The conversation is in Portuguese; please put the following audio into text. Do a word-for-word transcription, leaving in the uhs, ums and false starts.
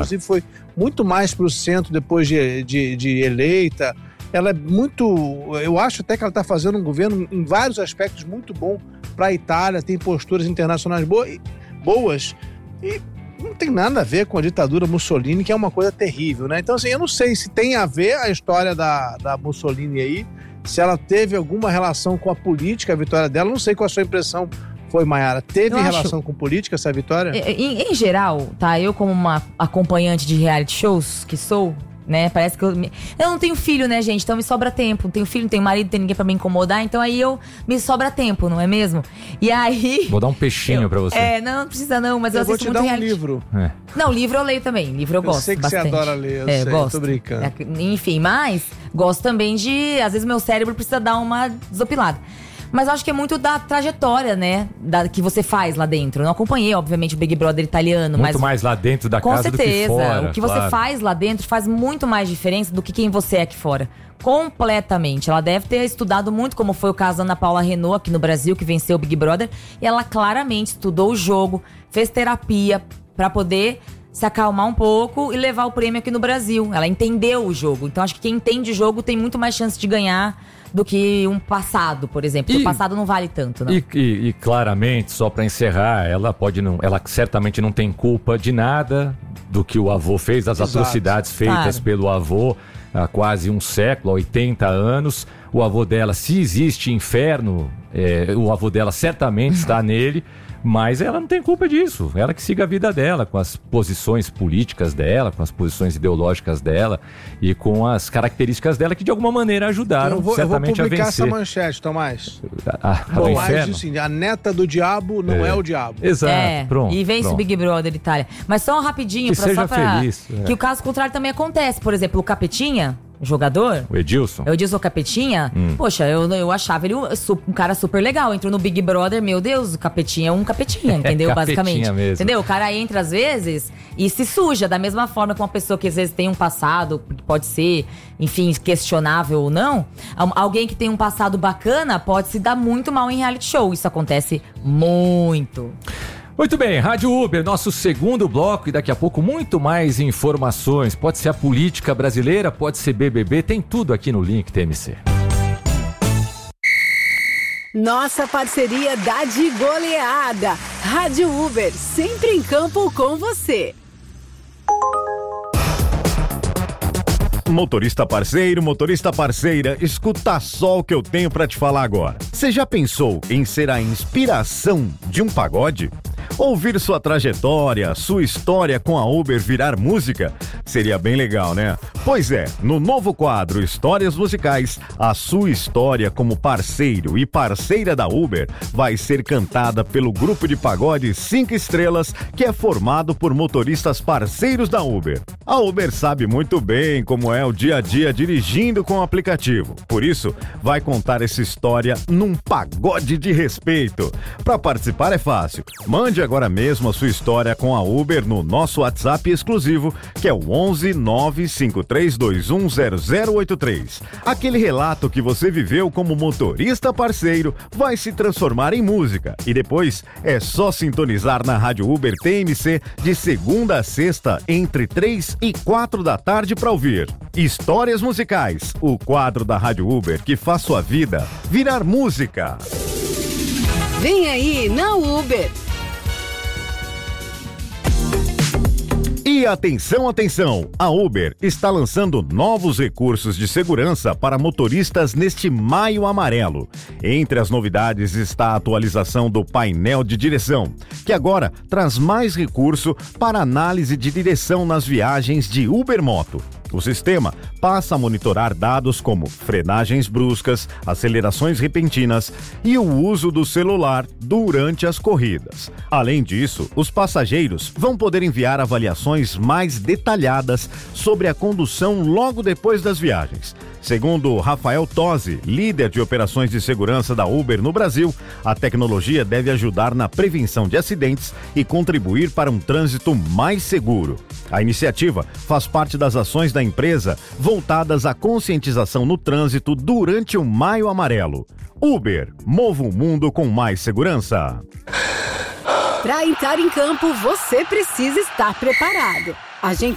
inclusive foi muito mais para o centro depois de, de, de eleita. Ela é muito... Eu acho até que ela está fazendo um governo, em vários aspectos, muito bom para a Itália, tem posturas internacionais boas, boas e não tem nada a ver com a ditadura Mussolini, que é uma coisa terrível, né? Então, assim, eu não sei se tem a ver a história da, da Mussolini aí, se ela teve alguma relação com a política, a vitória dela. Não sei qual a sua impressão foi, Mayara. Teve eu relação acho... com política essa vitória? Em, em geral, tá? Eu como uma acompanhante de reality shows que sou, né? Parece que eu... Eu não tenho filho, né, gente? Então me sobra tempo. Não tenho filho, não tenho marido, não tenho ninguém pra me incomodar. Então aí eu... Me sobra tempo, não é mesmo? E aí... Vou dar um peixinho eu, pra você. É, não, não precisa não, mas eu, eu assisto muito reality. Eu vou te dar um livro. É. Não, livro eu leio também. Livro eu, eu gosto sei que bastante. Você adora ler, eu é, sei, gosto. Tô brincando. É, enfim, mas gosto também de... Às vezes meu cérebro precisa dar uma desopilada. Mas eu acho que é muito da trajetória, né? Da, que você faz lá dentro. Eu não acompanhei, obviamente, o Big Brother italiano. Muito mas mais lá dentro da casa certeza, do que fora. Com certeza. O que claro. você faz lá dentro faz muito mais diferença do que quem você é aqui fora. Completamente. Ela deve ter estudado muito, como foi o caso da Ana Paula Renault aqui no Brasil, que venceu o Big Brother. E ela claramente estudou o jogo, fez terapia pra poder se acalmar um pouco e levar o prêmio aqui no Brasil. Ela entendeu o jogo. Então acho que quem entende o jogo tem muito mais chance de ganhar do que um passado, por exemplo. E, o passado não vale tanto, não. E, e, e claramente, só para encerrar, ela pode não, ela certamente não tem culpa de nada do que o avô fez, das Exato. atrocidades feitas claro. pelo avô há quase um século, há oitenta anos. O avô dela, se existe inferno, é, o avô dela certamente está nele. Mas ela não tem culpa disso. Ela que siga a vida dela, com as posições políticas dela, com as posições ideológicas dela e com as características dela que de alguma maneira ajudaram eu vou, certamente eu vou publicar a vencer. essa manchete, Tomás. A, a, Bom, a mas assim, a neta do diabo não é, é o diabo. Exato, é, pronto. E vence pronto. o Big Brother Itália. Mas só um rapidinho, que pra, seja só pra... feliz. É. Que o caso contrário também acontece. Por exemplo, o Capetinha... jogador, o Edilson, o Edilson Capetinha, hum. poxa, eu, eu achava ele um, um cara super legal. Entrou no Big Brother, meu Deus, o Capetinha é um Capetinha, entendeu? É basicamente. mesmo. Entendeu? O cara entra às vezes e se suja, da mesma forma que uma pessoa que às vezes tem um passado, que pode ser, enfim, questionável ou não. Alguém que tem um passado bacana pode se dar muito mal em reality show. Isso acontece muito. Muito bem, Rádio Uber, nosso segundo bloco e daqui a pouco muito mais informações. Pode ser a política brasileira, pode ser B B B, tem tudo aqui no Link T M C. Nossa parceria dá de goleada. Rádio Uber, sempre em campo com você. Motorista parceiro, motorista parceira, escuta só o que eu tenho pra te falar agora. Você já pensou em ser a inspiração de um pagode? Ouvir sua trajetória, sua história com a Uber virar música? Seria bem legal, né? Pois é, no novo quadro Histórias Musicais, a sua história como parceiro e parceira da Uber vai ser cantada pelo grupo de pagode cinco estrelas, que é formado por motoristas parceiros da Uber. A Uber sabe muito bem como é o dia a dia dirigindo com o aplicativo. Por isso, vai contar essa história num pagode de respeito. Para participar é fácil. Mande agora mesmo a sua história com a Uber no nosso WhatsApp exclusivo, que é o onze nove cinco três dois um zero zero oito três. Aquele relato que você viveu como motorista parceiro vai se transformar em música. E depois é só sintonizar na Rádio Uber T M C de segunda a sexta, entre três e quatro da tarde para ouvir. Histórias Musicais, o quadro da Rádio Uber que faz sua vida virar música. Vem aí na Uber. E atenção, atenção! A Uber está lançando novos recursos de segurança para motoristas neste Maio Amarelo. Entre as novidades está a atualização do painel de direção, que agora traz mais recurso para análise de direção nas viagens de Uber Moto. O sistema passa a monitorar dados como frenagens bruscas, acelerações repentinas e o uso do celular durante as corridas. Além disso, os passageiros vão poder enviar avaliações mais detalhadas sobre a condução logo depois das viagens. Segundo Rafael Tosi, líder de operações de segurança da Uber no Brasil, a tecnologia deve ajudar na prevenção de acidentes e contribuir para um trânsito mais seguro. A iniciativa faz parte das ações da empresa voltadas à conscientização no trânsito durante o Maio Amarelo. Uber, mova o mundo com mais segurança. Para entrar em campo, você precisa estar preparado. A gente